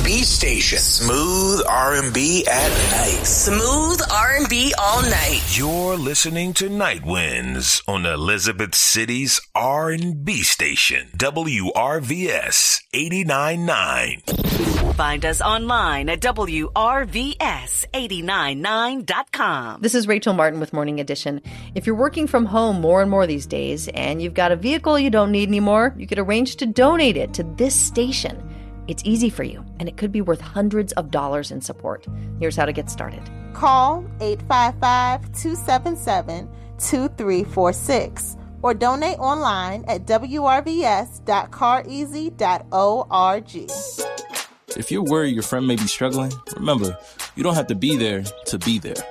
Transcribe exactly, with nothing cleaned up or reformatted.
and B station. Smooth R and B at night. Smooth R and B all night. You're listening to Night Winds on Elizabeth City's R and B station, W R V S eighty-nine point nine. Find us online at W R V S eight nine nine dot com. This is Rachel Martin with Morning Edition. If you're working from home more and more these days and you've got a vehicle you don't need anymore, you could arrange to donate it to this station. It's easy for you, and it could be worth hundreds of dollars in support. Here's how to get started. Call eight five five, two seven seven, two three four six or donate online at W R V S dot car easy dot org. If you're worried your friend may be struggling, remember, you don't have to be there to be there.